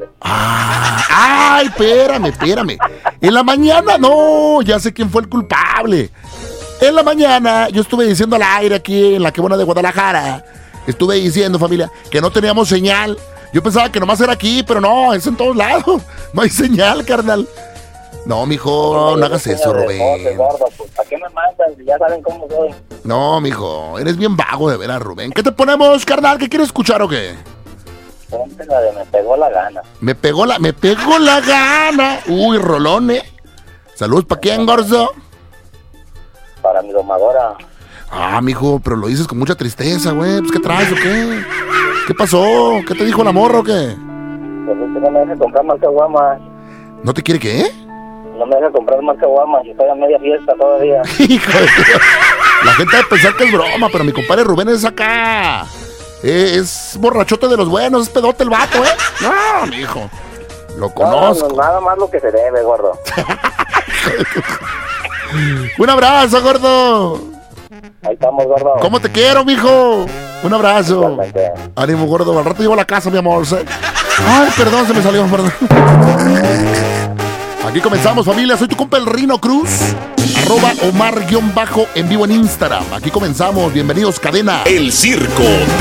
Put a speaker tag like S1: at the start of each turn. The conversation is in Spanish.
S1: culpable.
S2: Ay, espérame. En la mañana, no, ya sé quién fue el culpable. En la mañana, yo estuve diciendo al aire aquí en la Qué Buena de Guadalajara. Estuve diciendo, familia, que no teníamos señal. Yo pensaba que nomás era aquí, pero no, es en todos lados. No hay señal, carnal. No, mijo, no hagas eso, Rubén.
S1: Gordo, pues, ¿para qué me mandan? Ya saben cómo soy.
S2: No, mijo, eres bien vago de veras, Rubén. ¿Qué te ponemos, carnal? ¿Qué quieres escuchar o qué?
S1: Ponte la de Me Pegó la Gana.
S2: Me pegó la gana. Uy, rolón, Saludos, ¿para quién, gordo?
S1: Para mi domadora.
S2: Mijo, pero lo dices con mucha tristeza, güey. Pues, ¿qué traes o qué? ¿Qué pasó? ¿Qué te dijo la morra o qué?
S1: Pues es que no me deja comprar más caguamas.
S2: ¿No te quiere qué?
S1: No me deja comprar más caguamas y estoy a media fiesta todavía.
S2: Hijo de Dios. La gente va a pensar que es broma, pero mi compadre Rubén es acá. Es borrachote de los buenos, es pedote el vato, No, mijo. Lo conozco.
S1: No, nada más lo que se debe, gordo.
S2: Un abrazo, gordo.
S1: Ahí estamos, gordo.
S2: ¿Cómo te quiero, mijo? Un abrazo.
S1: Igualmente.
S2: Ánimo, gordo. Al rato llevo a la casa, mi amor. Ay, perdón, se me salió, perdón. Aquí comenzamos, familia. Soy tu compa el Rino Cruz. @Omar_en vivo en Instagram. Aquí comenzamos. Bienvenidos, cadena.
S3: El circo